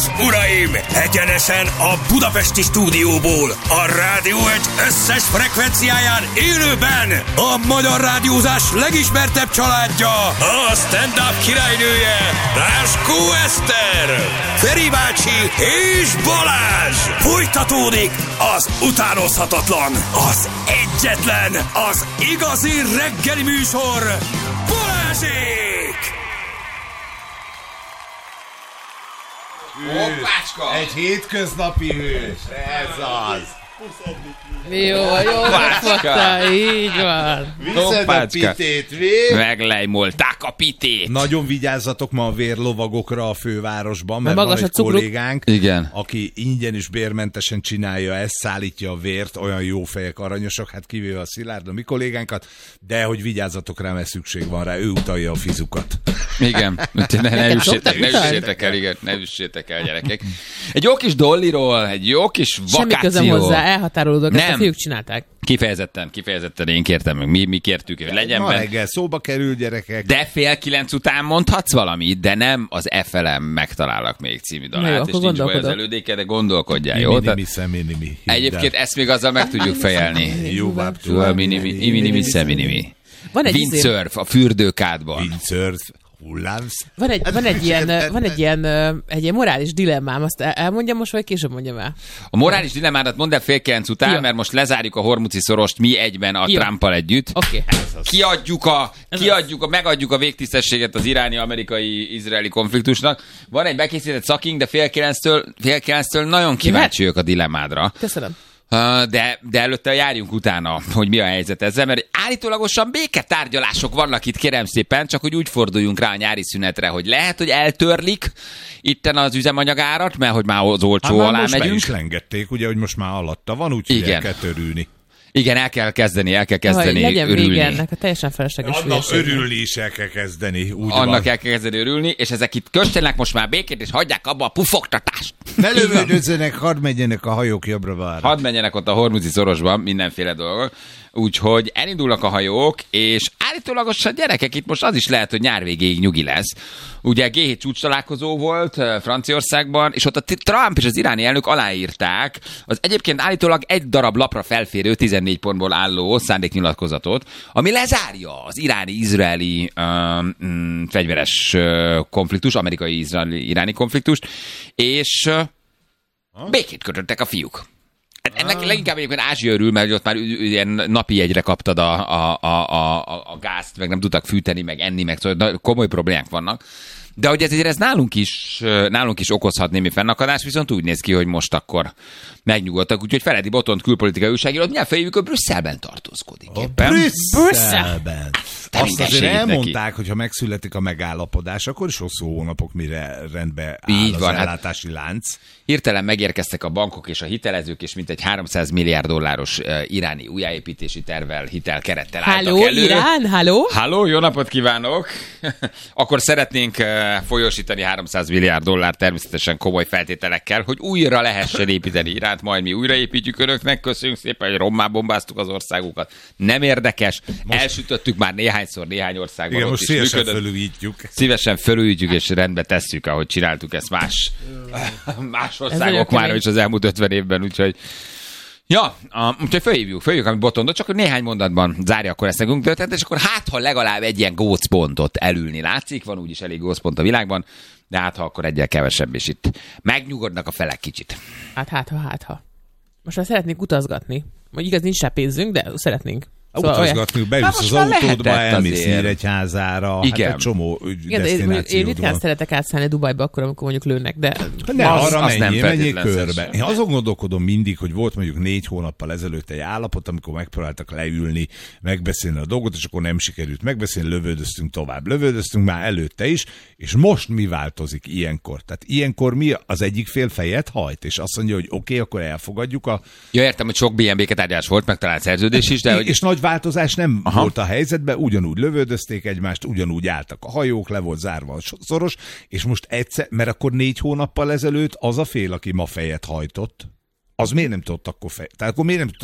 és uraim, egyenesen a budapesti stúdióból, a Rádió Egy összes frekvenciáján élőben a magyar rádiózás legismertebb családja, a stand-up királynője, Ráskó Eszter, Feri bácsi és Balázs. Folytatódik az utánozhatatlan, az egyetlen, az igazi reggeli műsor, Balázsék! Hoppácska! Egy hétköznapi hős, ez az! Jó, fogtál, így van. Viszed a pitét, Meglejmolták a pitét. Nagyon vigyázzatok ma a vérlovagokra a fővárosban, mert magas van egy a cukruk. kollégánk, Igen. aki ingyen és bérmentesen csinálja ezt, szállítja a vért, olyan jó fejek, aranyosak, hát kivéve a Szilárd, a mi kollégánkat, de hogy vigyázzatok rá, mert szükség van rá, ő utalja a fizukat. Igen, ne üssétek el, gyerekek. Egy jó kis dolliról, egy jó kis vakáció. Semmi közöm hozzá, elhatárolódok, ezt a Nem. fiúk csinálták. Kifejezetten én kértem meg, mi kértük, hogy legyen Ma benne. reggel szóba kerül, gyerekek. De 8:30 után mondhatsz valamit, de nem az FLM megtalállak még című Na jó, dalát, akkor és nincs baj az gondolkodok. elődéke, de gondolkodjál, jó? Minimi. Egyébként ezt még azzal meg tudjuk fejelni. Minimi. Van egy Windsurf a fürdőkádban. Windsurf, hullámsz. Van egy ilyen morális dilemmám, azt elmondjam most, vagy később mondjam el? A morális dilemmádat mondd el 8:30 után, Jó. mert most lezárjuk a Hormuci Szorost mi egyben a Jó. Trumpal együtt. Oké. Megadjuk a végtisztességet az iráni-amerikai-izraeli konfliktusnak. Van egy bekészített szakink, de 8:30-től nagyon kíváncsi vagyok a dilemmádra. Köszönöm. De előtte járjunk utána, hogy mi a helyzet ezzel, mert állítólagosan béketárgyalások vannak itt, kérem szépen, csak hogy úgy forduljunk rá a nyári szünetre, hogy lehet, hogy eltörlik itten az üzemanyagárat, mert hogy már az olcsó alá most megyünk. be is lengették, ugye, hogy most már alatta van, úgyhogy Igen. el kell törülni. Igen, el kell kezdeni Legyen örülni. vége ennek a teljesen felesleges Annak hülyeségnek. örülni is el kell kezdeni, úgy Annak van. el kell kezdeni örülni, és ezek itt köszönnek most már békét, és hagyják abba a pufogtatást. Ne lövődözzenek, hadd menjenek a hajók jobbra-balra. Hadd menjenek ott a Hormuzi Szorosban, mindenféle dolgok. Úgyhogy elindulnak a hajók, és állítólagosan gyerekek, itt most az is lehet, hogy nyár végéig nyugi lesz. Ugye G7 csúcs találkozó volt Franciaországban, és ott a Trump és az iráni elnök aláírták az egyébként állítólag egy darab lapra felférő 14 pontból álló szándéknyilatkozatot, ami lezárja az iráni-izraeli fegyveres konfliktus, amerikai-izraeli-iráni konfliktust, és békét kötöttek a fiúk. Ennek leginkább egyébként Ázsia örül, mert ott már ilyen napi jegyre kaptad a gázt, meg nem tudtak fűteni, meg enni, meg szóval komoly problémák vannak. De hogy ez nálunk is okozhat némi fennakadást, viszont úgy néz ki, hogy most akkor megnyugodtak. Úgyhogy Feledi Botont külpolitikai újságíró, mindjárt feljövük, hogy Brüsszelben tartózkodik éppen. Brüsszelben. Azt azért segít elmondták, hogy ha megszületik a megállapodás, akkor is hosszú hónapok, mire rendbe áll Így az van, ellátási lánc. Hirtelen megérkeztek a bankok és a hitelezők, és mintegy 300 milliárd dolláros iráni újjáépítési tervvel, hitelkerettel álltak Halló, elő. Irán, halló? Halló, jó napot kívánok! Akkor szeretnénk folyósítani 300 milliárd dollár természetesen komoly feltételekkel, hogy újra lehessen építeni Iránt, majd mi újraépítjük önöknek. Köszönjük szépen, hogy rommá bombáztuk az országukat. Nem érdekes, elsütöttük már néhányszor néhány országban. Igen, ott most is szívesen működött. fölújítjuk. Szívesen fölújítjuk és rendbe tesszük, ahogy csináltuk ezt más országok már kemény. is az elmúlt 50 évben, úgyhogy ja, úgyhogy följövjük, amit Botondot, csak hogy néhány mondatban zárja akkor ezt nekünk történet, és akkor ha legalább egy ilyen gócpontot elülni látszik, van úgyis elég gócpont a világban, de ha akkor egyel kevesebb, és itt megnyugodnak a felek kicsit. Hát ha. Most már szeretnénk utazgatni. Vagy igaz, nincs rá pénzünk, de szeretnénk. Utazgatni, beülsz most az már autódba, lehetett elmész azért. Nyíregyházára, Igen. hát egy csomó Igen, de én desztinációd ritkán van. szeretek átszállni Dubajba akkor, amikor mondjuk lőnek, de Ne, arra az nem menjél feltétlen körbe. szerencsés. Én azon gondolkodom mindig, hogy volt mondjuk 4 hónappal ezelőtt egy állapot, amikor megpróbáltak leülni, megbeszélni a dolgot, és akkor nem sikerült megbeszélni, lövöldöztünk már előtte is, és most mi változik ilyenkor? Tehát ilyenkor mi az egyik fél fejet hajt, és azt mondja, hogy oké, akkor elfogadjuk a... Ja, értem, hogy sok ilyen béketárgyalás volt, megtalált szerződés is, de hogy... És nagy változás nem Aha. volt a helyzetben, ugyanúgy lövöldözték egymást, ugyanúgy álltak a hajók, le volt zárva a szoros, és most egyszer, mert akkor 4 hónappal ezelőtt az a fél, aki ma fejet hajtott, az miért nem tudott akkor tehát akkor miért nem tudott